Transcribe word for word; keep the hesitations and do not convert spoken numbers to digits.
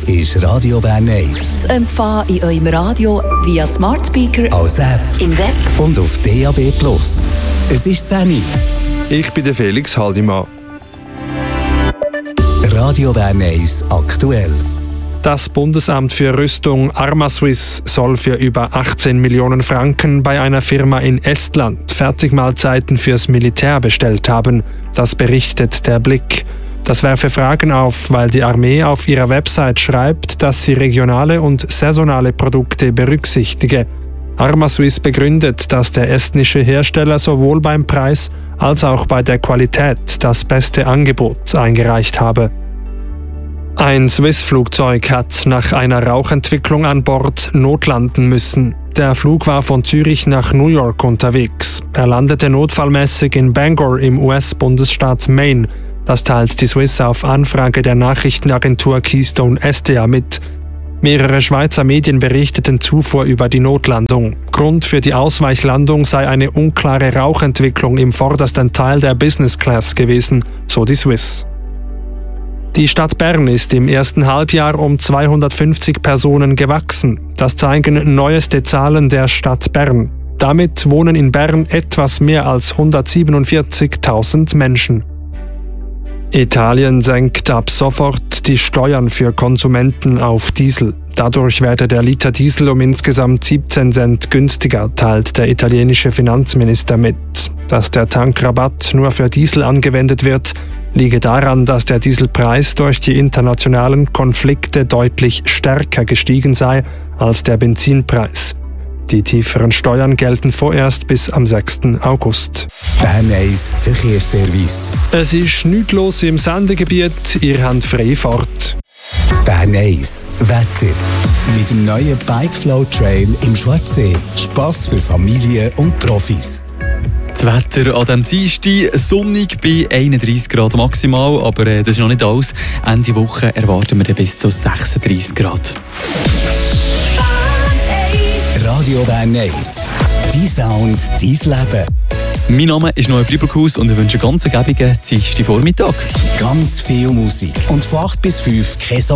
Das ist Radio Bern eins. Zu empfangen in eurem Radio via Smart Speaker, als App im Web und auf D A B Plus. Es ist zehn Uhr. Ich bin der Felix Haldimann. Radio Bern eins aktuell. Das Bundesamt für Rüstung Armaswiss soll für über achtzehn Millionen Franken bei einer Firma in Estland Fertigmahlzeiten fürs Militär bestellt haben. Das berichtet der Blick. Das werfe Fragen auf, weil die Armee auf ihrer Website schreibt, dass sie regionale und saisonale Produkte berücksichtige. Armaswiss begründet, dass der estnische Hersteller sowohl beim Preis als auch bei der Qualität das beste Angebot eingereicht habe. Ein Swiss-Flugzeug hat nach einer Rauchentwicklung an Bord notlanden müssen. Der Flug war von Zürich nach New York unterwegs. Er landete notfallmäßig in Bangor im U S-Bundesstaat Maine. Das teilt die Swiss auf Anfrage der Nachrichtenagentur Keystone S D A mit. Mehrere Schweizer Medien berichteten zuvor über die Notlandung. Grund für die Ausweichlandung sei eine unklare Rauchentwicklung im vordersten Teil der Business Class gewesen, so die Swiss. Die Stadt Bern ist im ersten Halbjahr um zweihundertfünfzig Personen gewachsen. Das zeigen neueste Zahlen der Stadt Bern. Damit wohnen in Bern etwas mehr als hundertsiebenundvierzigtausend Menschen. Italien senkt ab sofort die Steuern für Konsumenten auf Diesel. Dadurch werde der Liter Diesel um insgesamt siebzehn Cent günstiger, teilt der italienische Finanzminister mit. Dass der Tankrabatt nur für Diesel angewendet wird, liege daran, dass der Dieselpreis durch die internationalen Konflikte deutlich stärker gestiegen sei als der Benzinpreis. Die tieferen Steuern gelten vorerst bis am sechsten August. Bern eins Verkehrsservice. Es ist nichts los im Sendegebiet, ihr habt freie Fahrt. Bern eins Wetter. Mit dem neuen Bikeflow Trail im Schwarzsee. Spass für Familien und Profis. Das Wetter an diesem Dienstag sonnig bei einunddreissig Grad maximal, aber äh, das ist noch nicht alles. Ende Woche erwarten wir bis zu sechsunddreissig Grad. Radio Bern eins. Dein Sound, dein Leben. Mein Name ist Noel Friburghaus und ich wünsche einen ganz ergiebigen Dienstag Vormittag. Ganz viel Musik und von acht bis fünf kein